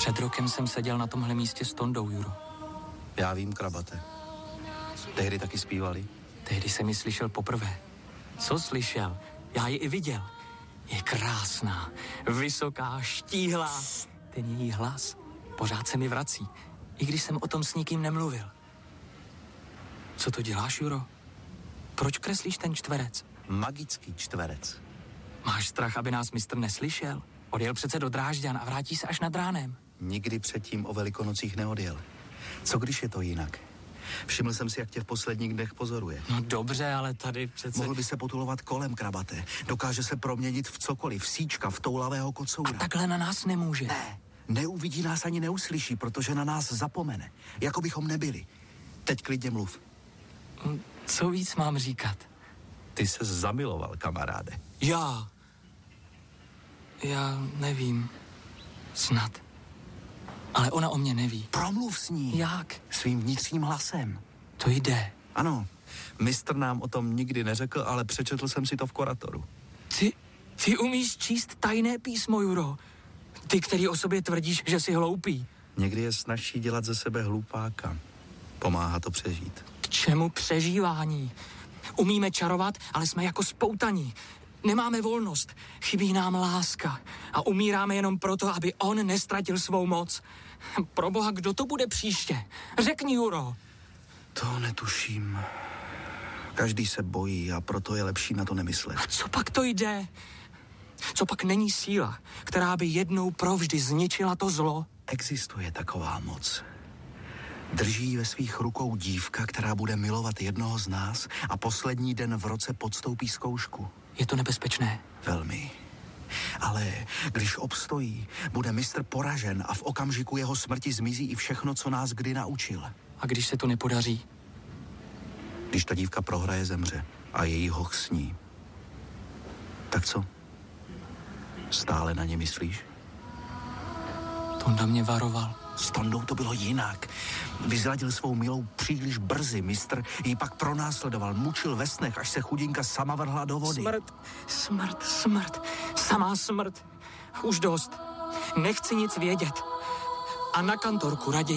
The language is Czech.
Před rokem jsem seděl na tomhle místě s Tondou, Juro. Já vím, Krabate. Tehdy taky zpívali. Tehdy jsem ji slyšel poprvé. Co slyšel? Já ji i viděl. Je krásná, vysoká, štíhlá. Ten její hlas pořád se mi vrací, i když jsem o tom s nikým nemluvil. Co to děláš, Juro? Proč kreslíš ten čtverec? Magický čtverec. Máš strach, aby nás mistr neslyšel? Odjel přece do Drážďan a vrátí se až nad ránem. Nikdy předtím o Velikonocích neodjel. Co když je to jinak? Všiml jsem si, jak tě v posledních dnech pozoruje. No dobře, ale tady přece... Mohl by se potulovat kolem, Krabate. Dokáže se proměnit v cokoliv, síčka, v toulavého kocoura. A takhle na nás nemůže. Ne, neuvidí nás ani neuslyší, protože na nás zapomene. Jako bychom nebyli. Teď klidně mluv. Co víc mám říkat? Ty ses zamiloval, kamaráde. Já nevím. Snad. Ale ona o mě neví. Promluv s ní. Jak? Svým vnitřním hlasem. To jde. Ano, mistr nám o tom nikdy neřekl, ale přečetl jsem si to v Koratoru. Ty umíš číst tajné písmo, Juro. Ty, který o sobě tvrdíš, že jsi hloupý. Někdy je snazší dělat ze sebe hlupáka. Pomáhá to přežít. K čemu přežívání? Umíme čarovat, ale jsme jako spoutaní. Nemáme volnost, chybí nám láska a umíráme jenom proto, aby on nestratil svou moc. Proboha, kdo to bude příště? Řekni, Juro. To netuším. Každý se bojí a proto je lepší na to nemyslet. A co pak to jde? Co pak není síla, která by jednou provždy zničila to zlo? Existuje taková moc. Drží ve svých rukou dívka, která bude milovat jednoho z nás a poslední den v roce podstoupí zkoušku. Je to nebezpečné? Velmi. Ale když obstojí, bude mistr poražen a v okamžiku jeho smrti zmizí i všechno, co nás kdy naučil. A když se to nepodaří? Když ta dívka prohraje, zemře a její hoch sní. Tak co? Stále na ně myslíš? Tonda mě varoval. S Tondou to bylo jinak. Vyzradil svou milou příliš brzy. Mistr ji pak pronásledoval, mučil ve snech, až se chudinka sama vrhla do vody. Smrt. Samá smrt. Už dost. Nechci nic vědět. A na kantorku raději